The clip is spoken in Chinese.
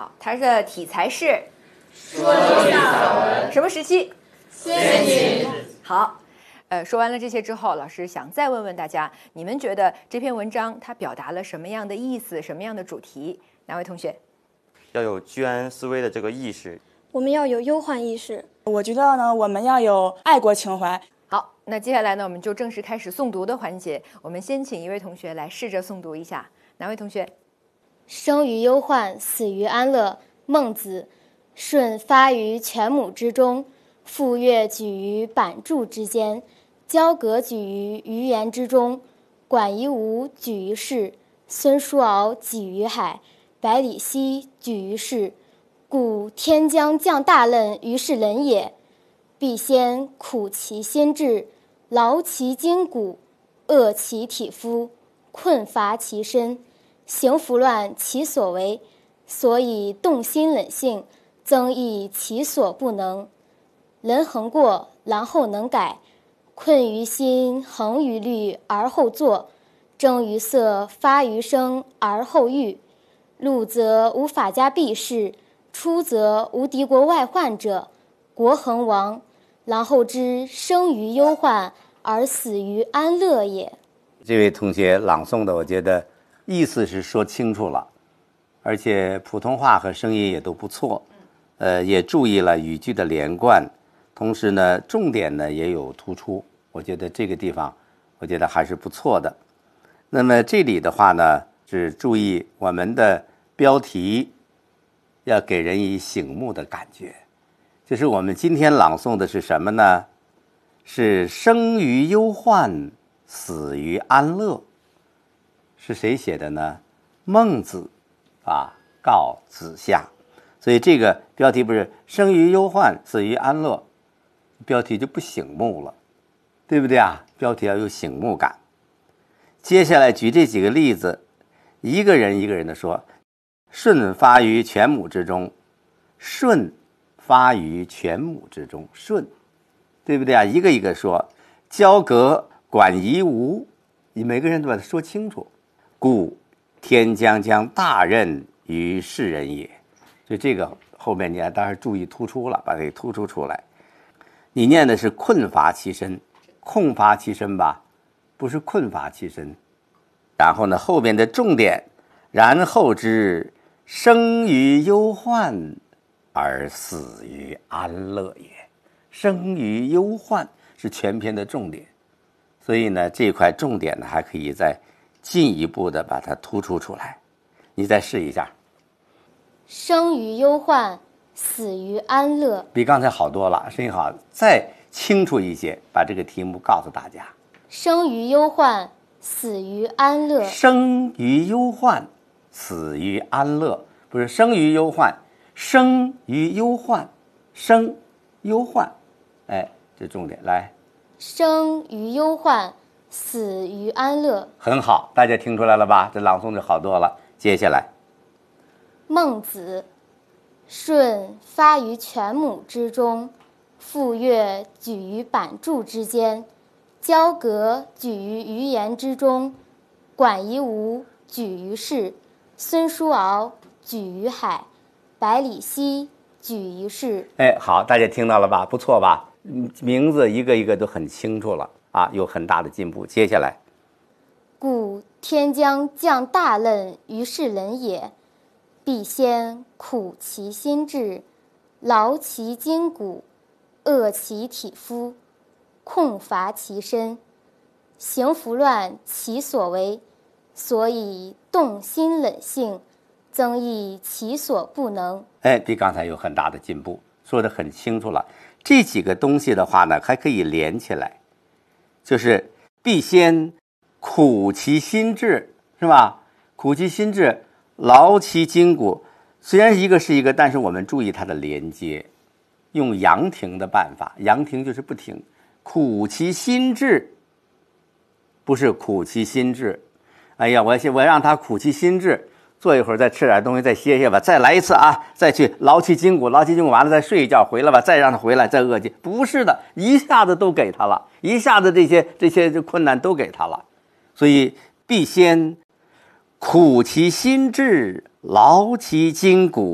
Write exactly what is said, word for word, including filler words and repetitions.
好，它的题材是说经散文， 什么时期？ 先秦。 好，呃，说完了这些之后，老师想再问问大家，你们觉得这篇文章它表达了什么样的意思，什么样的主题？哪位同学？ 要有居安思危的这个意识， 我们要有忧患意识。 我觉得呢，我们要有爱国情怀。 好，那接下来呢，我们就正式开始诵读的环节。我们先请一位同学来试着诵读一下。哪位同学？ 生于忧患，死于安乐。孟子。舜发于犬母之中，傅说举于版筑之间，交鬲举于鱼盐之中，管夷吾举于市，孙叔敖举于海，百里奚举于市。故天将降大任于是人也，必先苦其心志，劳其筋骨，饿其体肤，困乏其身，行拂乱其所为，所以动心忍性，增益其所不能。人恒过，然后能改，困于心，恒于虑，而后作；征于色，发于声，而后喻。入则无法家避世，出则无敌国外患者，国恒亡。然后之生于忧患，而死于安乐也。 这位同学朗诵的，我觉得意思是说清楚了，而且普通话和声音也都不错，呃，也注意了语句的连贯，同时呢，重点呢也有突出，我觉得这个地方，我觉得还是不错的。那么这里的话呢，是注意我们的标题要给人以醒目的感觉，就是我们今天朗诵的是什么呢？是生于忧患，死于安乐。是谁写的呢？孟子啊，告子夏。所以这个标题不是生于忧患，死于安乐，标题就不醒目了，对不对啊？标题要有醒目感。接下来举这几个例子，一个人一个人的说。舜发于犬母之中，舜发于犬母之中，舜，对不对啊？一个一个说，交鬲管夷吾，你每个人都把它说清楚。故天将降大任于是人也，所以这个后面你当然注意突出了，把它给突出出来。你念的是困乏其身，空乏其身吧，不是困乏其身。然后呢，后面的重点，然后之生于忧患，而死于安乐也。生于忧患是全篇的重点，所以呢，这块重点呢还可以再进一步的把它突出出来。你再试一下。 生于忧患，死于安乐。 比刚才好多了，声音好，再清楚一些，把这个题目告诉大家。 生于忧患，死于安乐。 生于忧患，死于安乐，不是生于忧患，生于忧患，生忧患，哎，这重点来。 生于忧患，死于安乐。 很好，大家听出来了吧？这朗诵就好多了。接下来， 孟子。舜发于犬母之中，傅说举于版筑之间，交鬲举于鱼盐之中，管夷吾举于市，孙叔敖举于海，百里奚举于市。 哎，好，大家听到了吧？不错吧？名字一个一个都很清楚了啊，有很大的进步。接下来， 故天将降大任于是人也，必先苦其心志，劳其筋骨，饿其体肤，空乏其身，行拂乱其所为，所以动心忍性，增益其所不能。 哎，比刚才有很大的进步，说得很清楚了。这几个东西的话呢，还可以连起来，就是必先苦其心志，是吧？苦其心志，劳其筋骨。虽然一个是一个，但是我们注意它的连接，用阳停的办法，阳停就是不停。苦其心志，不是苦其心志。哎呀，我我让他苦其心志，坐一会儿再吃点东西，再歇歇吧，再来一次啊，再去劳其筋骨，劳其筋骨完了再睡一觉，回来吧，再让他回来，再饿去。不是的，一下子都给他了，一下子这些这些困难都给他了。所以必先苦其心志，劳其筋骨，